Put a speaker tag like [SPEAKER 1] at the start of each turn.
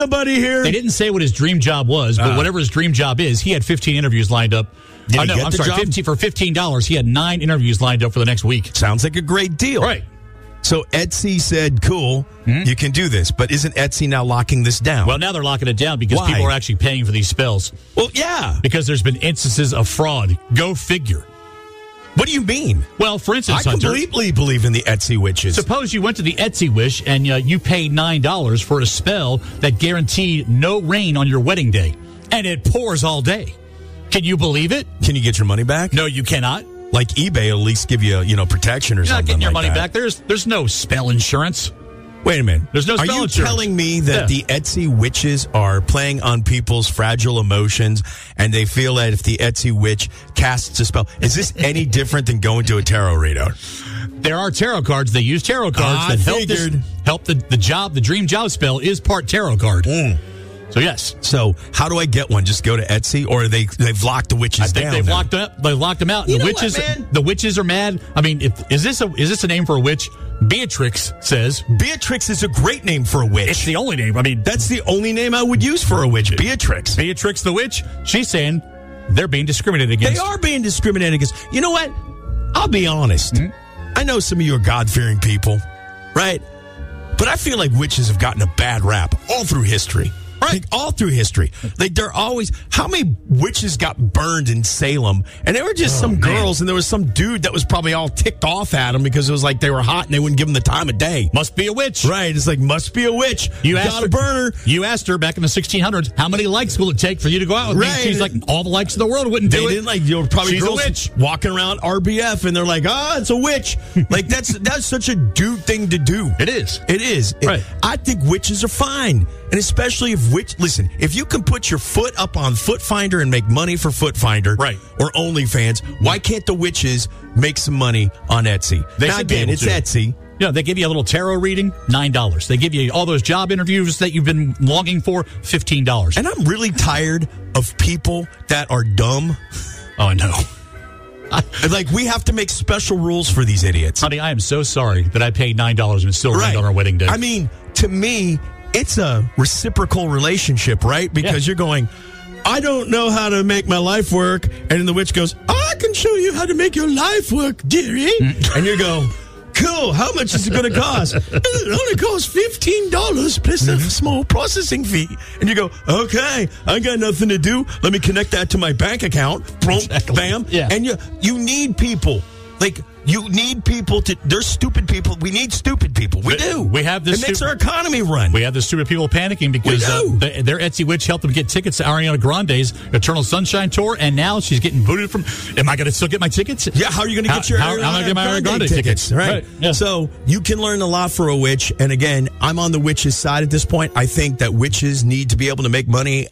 [SPEAKER 1] buddy here.
[SPEAKER 2] They didn't say what his dream job was, but whatever his dream job is, he had 15 interviews lined up.
[SPEAKER 1] Did he get the job?
[SPEAKER 2] 15, for $15, he had 9 interviews lined up for the next week.
[SPEAKER 1] Sounds like a great deal.
[SPEAKER 2] Right.
[SPEAKER 1] So Etsy said, cool, you can do this. But isn't Etsy now locking this down?
[SPEAKER 2] Well, now they're locking it down because
[SPEAKER 1] Why?
[SPEAKER 2] people are actually paying for these spells.
[SPEAKER 1] Well, yeah.
[SPEAKER 2] Because there's been instances of fraud. Go figure.
[SPEAKER 1] What do you mean?
[SPEAKER 2] Well, for instance,
[SPEAKER 1] I
[SPEAKER 2] Hunter,
[SPEAKER 1] completely believe in the Etsy witches.
[SPEAKER 2] suppose you went to the Etsy Wish and you paid $9 for a spell that guaranteed no rain on your wedding day. And it pours all day. Can you believe it?
[SPEAKER 1] Can you get your money back?
[SPEAKER 2] No, you cannot.
[SPEAKER 1] Like eBay will at least give you, protection or
[SPEAKER 2] You're not
[SPEAKER 1] something
[SPEAKER 2] getting your
[SPEAKER 1] like
[SPEAKER 2] money
[SPEAKER 1] that.
[SPEAKER 2] back. There's no spell insurance.
[SPEAKER 1] Wait a minute.
[SPEAKER 2] There's no spell
[SPEAKER 1] Are you
[SPEAKER 2] insurance.
[SPEAKER 1] telling me that the Etsy witches are playing on people's fragile emotions and they feel that if the Etsy witch casts a spell, is this any different than going to a tarot reader?
[SPEAKER 2] There are tarot cards. They use tarot cards that help the job. The dream job spell is part tarot card. So yes.
[SPEAKER 1] So how do I get one? Just go to Etsy, or they've locked the witches
[SPEAKER 2] I think
[SPEAKER 1] down?
[SPEAKER 2] they've locked up. They locked them out.
[SPEAKER 1] You
[SPEAKER 2] The
[SPEAKER 1] know
[SPEAKER 2] witches.
[SPEAKER 1] what, man?
[SPEAKER 2] The witches are mad. I mean, is this a name for a witch? Beatrix says
[SPEAKER 1] Beatrix is a great name for a witch.
[SPEAKER 2] it's the only name. I mean,
[SPEAKER 1] That's the only name I would use for a witch. Beatrix.
[SPEAKER 2] Beatrix the witch. She's saying they're being discriminated against.
[SPEAKER 1] They are being discriminated against. You know what? I'll be honest. I know some of you are God-fearing people, right? But I feel like witches have gotten a bad rap all through history. Right. Like, all through history. Like, they're always... How many witches got burned in Salem? And they were just some girls, and there was some dude that was probably all ticked off at them because it was like they were hot and they wouldn't give them the time of day.
[SPEAKER 2] Must be a witch.
[SPEAKER 1] Right. It's like, must be a witch.
[SPEAKER 2] You
[SPEAKER 1] got a burner.
[SPEAKER 2] You asked her back in the 1600s, how many likes will it take for you to go out with me?
[SPEAKER 1] Right.
[SPEAKER 2] She's like, all the likes in the world wouldn't
[SPEAKER 1] They
[SPEAKER 2] do it.
[SPEAKER 1] didn't like, probably
[SPEAKER 2] She's a
[SPEAKER 1] girls
[SPEAKER 2] witch.
[SPEAKER 1] walking around RBF and they're like, it's a witch. Like, that's such a dude thing to do.
[SPEAKER 2] It is.
[SPEAKER 1] It is.
[SPEAKER 2] Right.
[SPEAKER 1] I think witches are fine. And especially if you can put your foot up on Foot Finder and make money for Foot Finder,
[SPEAKER 2] right,
[SPEAKER 1] or OnlyFans, why can't the witches make some money on Etsy?
[SPEAKER 2] They
[SPEAKER 1] now,
[SPEAKER 2] should be
[SPEAKER 1] again,
[SPEAKER 2] able
[SPEAKER 1] it's
[SPEAKER 2] to.
[SPEAKER 1] Etsy.
[SPEAKER 2] Yeah, they give you a little tarot reading, $9. They give you all those job interviews that you've been longing for, $15.
[SPEAKER 1] And I'm really tired of people that are dumb.
[SPEAKER 2] Oh, I know.
[SPEAKER 1] Like, we have to make special rules for these idiots.
[SPEAKER 2] Honey, I am so sorry that I paid $9 and still rained on our wedding day.
[SPEAKER 1] I mean, to me, it's a reciprocal relationship, right? Because you're going, I don't know how to make my life work. And then the witch goes, I can show you how to make your life work, dearie. And you go, cool, how much is it going to cost? It only costs $15 plus a small processing fee. And you go, okay, I got nothing to do. Let me connect that to my bank account. Boom, bam.
[SPEAKER 2] Yeah.
[SPEAKER 1] And you need people. Like, you need people there's stupid people. We need stupid people. We do.
[SPEAKER 2] We have this.
[SPEAKER 1] It makes our economy run.
[SPEAKER 2] We have the stupid people panicking because their Etsy witch helped them get tickets to Ariana Grande's Eternal Sunshine Tour, and now she's getting booted from. Am I going to still get my tickets?
[SPEAKER 1] Yeah, how are you going to get your
[SPEAKER 2] Ariana Grande tickets?
[SPEAKER 1] Right.
[SPEAKER 2] Yeah.
[SPEAKER 1] So you can learn a lot for a witch. And again, I'm on the witch's side at this point. I think that witches need to be able to make money